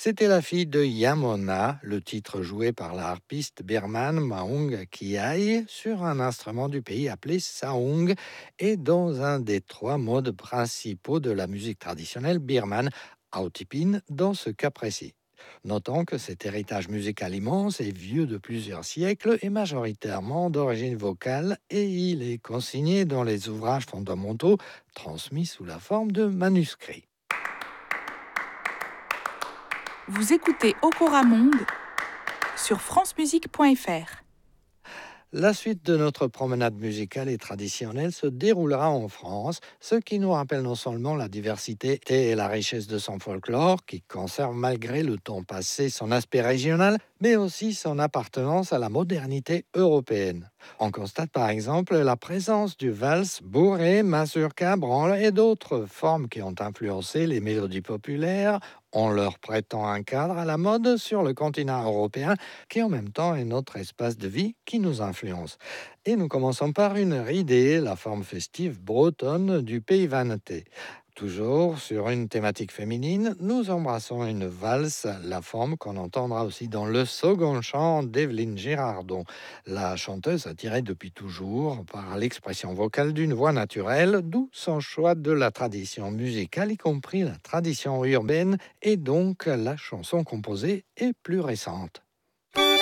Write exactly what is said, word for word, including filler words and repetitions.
C'était la fille de Yamona, le titre joué par la harpiste birmane Maung Kiai sur un instrument du pays appelé saung et dans un des trois modes principaux de la musique traditionnelle birmane, autipin dans ce cas précis. Notons que cet héritage musical immense est vieux de plusieurs siècles et majoritairement d'origine vocale et il est consigné dans les ouvrages fondamentaux transmis sous la forme de manuscrits. Vous écoutez Okora Monde sur francemusique point f r. La suite de notre promenade musicale et traditionnelle se déroulera en France, ce qui nous rappelle non seulement la diversité et la richesse de son folklore, qui conserve malgré le temps passé son aspect régional, mais aussi son appartenance à la modernité européenne. On constate par exemple la présence du vals, bourré, mazurka, branle et d'autres formes qui ont influencé les mélodies populaires en leur prêtant un cadre à la mode sur le continent européen qui en même temps est notre espace de vie qui nous influence. Et nous commençons par une ridée, la forme festive bretonne du pays vannetais. Toujours sur une thématique féminine, nous embrassons une valse, la forme qu'on entendra aussi dans le second chant d'Evelyne Girardon. La chanteuse attirée depuis toujours par l'expression vocale d'une voix naturelle, d'où son choix de la tradition musicale, y compris la tradition urbaine, et donc la chanson composée est plus récente.